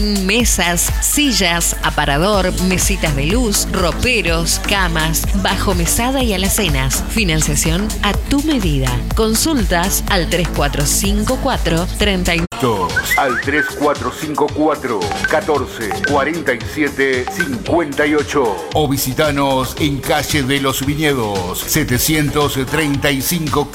Mesas, sillas, aparador, mesitas de luz, roperos, camas, bajo mesada y alacenas. Financiación a tu medida. Consultas al 3454 32 al 3454 14 47 58 o visitanos en calle de los Viñedos 735